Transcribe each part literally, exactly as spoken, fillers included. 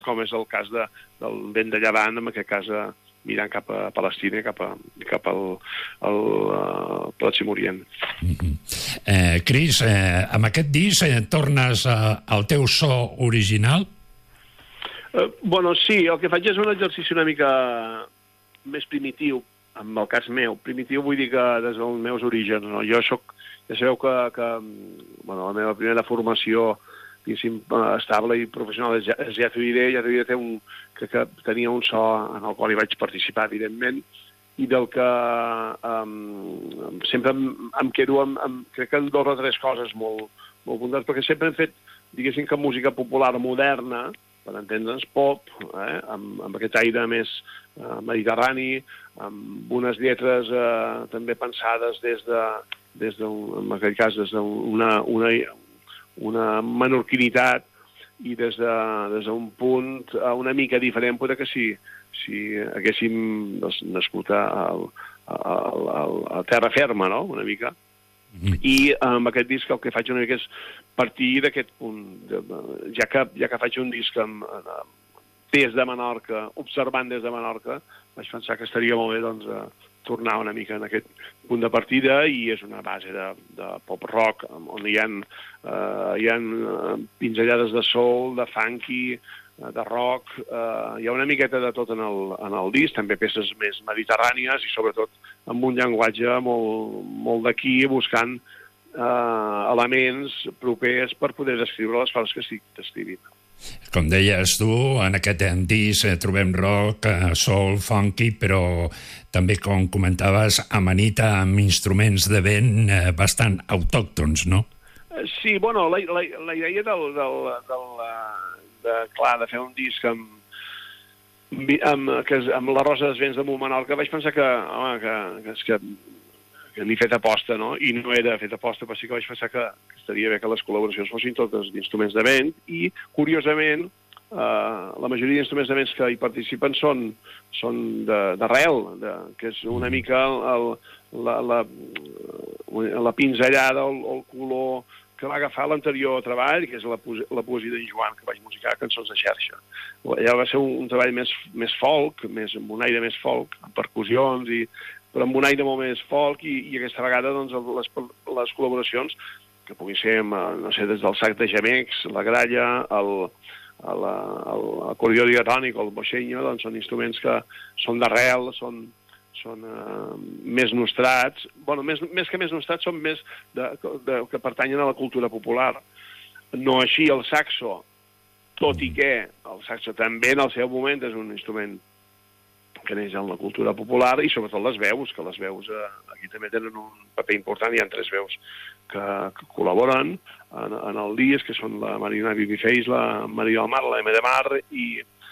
com és el cas de, del vent de llevant, en aquest cas mirant cap a Palestina, cap, a, cap al, al uh, Pròxim Orient. Mm-hmm. eh, Cris, eh, amb aquest disc eh, tornes a, al teu so original? Uh, bueno, sí, el que faig és un exercici una mica més primitiu, en el cas meu. Primitiu vull dir que des dels meus orígens, no? Jo soc, ja sabeu que, que bueno, la meva primera formació estable i professional és Jazz Uiré. Jazz Uiré té un, que, que tenia un so en el qual hi vaig participar, evidentment, i del que um, sempre em, em quedo amb, amb, crec que en dos o tres coses molt, molt puntades, perquè sempre hem fet, diguéssim, que música popular moderna, per entendre'ns, pop, eh, amb, amb aquest aire més eh, mediterrani, amb unes lletres eh, també pensades des de, des de, en aquest cas, des d'una una, una menorquinitat i des de, des d'un punt una mica diferent, potser que si, si haguéssim doncs, nascut a, a, a, a terra ferma, no?, una mica. Mm-hmm. I amb aquest disc el que faig una mica és partir d'aquest punt, de, ja, que, ja que faig un disc amb, des de Menorca, observant des de Menorca, vaig pensar que estaria molt bé doncs, tornar una mica en aquest punt de partida, i és una base de, de pop-rock on hi ha, uh, hi ha pinzellades de soul, de funky, de rock, uh, hi ha una miqueta de tot en el, en el disc, també peces més mediterrànies i sobretot amb un llenguatge molt, molt d'aquí, buscant uh, elements propers per poder descriure les coses que estic descrivint. Com deies tu, en aquest disc eh, trobem rock, eh, soul, funky, però també, com comentaves, amanita amb instruments de vent eh, bastant autòctons, no? Sí, bueno, la, la, la idea del, del, del, de, clar, de fer un disc amb, amb, que, amb la Rosa dels Vents de Menorca, vaig pensar que, home, que, que, que, que n'he fet aposta, no? I no era fet aposta, però sí que vaig pensar que, que estaria bé que les col·laboracions fossin totes d'instruments de vent, i, curiosament, eh, la majoria d'instruments de vents que hi participen són, són d'arrel, de, que és una mica el, la, la, la pinzellada o el, el color que va agafar l'anterior treball, que és la, la poesia d'en Joan, que vaig musicar Cançons de xarxa. Allà va ser un, un treball més, més folk, més, amb un aire més folk, amb percussions, i, però amb un aire molt més folk, i, i aquesta vegada doncs, les, les col·laboracions, que puguin ser, no sé, des del sac de gemecs, la gralla, el, l'acordió diatònic o el boixenyo, doncs són instruments que són d'arrel, són, són uh, més nostrats. Bueno, més, més que més nostrats, són més de, de, que pertanyen a la cultura popular. No així el saxo, tot i que el saxo també en el seu moment és un instrument que neix en la cultura popular, i sobretot les veus, que les veus eh, aquí també tenen un paper important. Hi ha tres veus que, que col·laboren en, en el disc, que són la Marina Bibiface, la Maria del Mar, la M de Mar, i,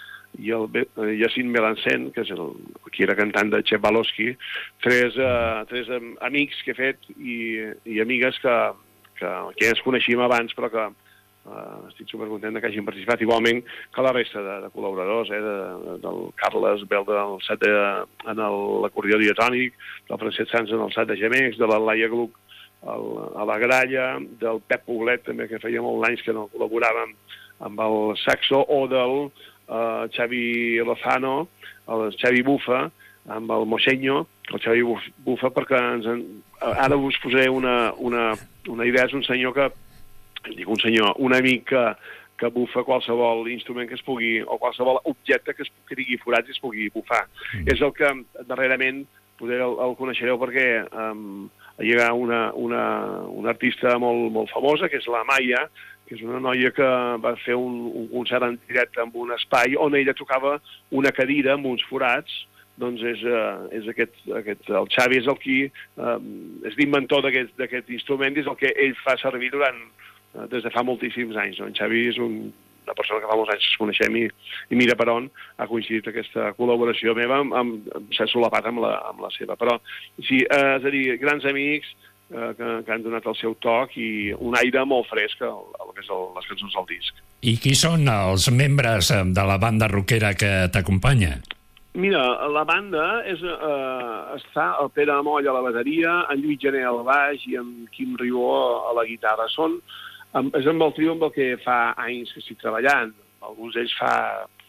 i el eh, Jacint Melancén, que és el, qui era cantant de Chef Balosky, tres, eh, tres amics que he fet i, i amigues que, que, que ja ens coneixíem abans, però que Uh, estic supercontent que hagin participat, igualment que la resta de, de col·laboradors, eh, de, de, del Carles Bel del set de, en l'acordió diatònic, del Francesc Sanz en el set de gemecs, de la Laia Gluck el, a la gralla, del Pep Poblet també, que feia molts anys que no col·laboràvem amb el saxo, o del uh, Xavi Lozano, el Xavi Bufa, amb el Moixenyo, el Xavi Bufa, perquè ens en... ara us posaré una, una, una idea. És un senyor que dic un senyor, un amic que, que bufa qualsevol instrument que es pugui, o qualsevol objecte que, es, que tingui forats i es pugui bufar. Mm. És el que darrerament poder el, el coneixereu, perquè um, hi ha una, una, una artista molt, molt famosa, que és la Maia, que és una noia que va fer un, un concert en directe en un espai on ella tocava una cadira amb uns forats. Doncs és, uh, és aquest, aquest, el Xavi és el qui uh, és l'inventor d'aquest instrument, i és el que ell fa servir durant des de fa moltíssims anys. No? En Xavi és un, una persona que fa molts anys que es coneixem, i, i mira per on ha coincidit aquesta col·laboració meva, amb, amb, s'ha solapat amb la, amb la seva. Però sí, eh, és a dir, grans amics eh, que, que han donat el seu toc i un aire molt fresc al, al que és el, les cançons del disc. I qui són els membres de la banda rockera que t'acompanya? Mira, la banda és, eh, està el Pere Moll a la bateria, en Lluís Gené al baix i en Quim Rió a la guitarra. Són, és amb el trio amb el que fa anys que estic treballant. Alguns d'ells fa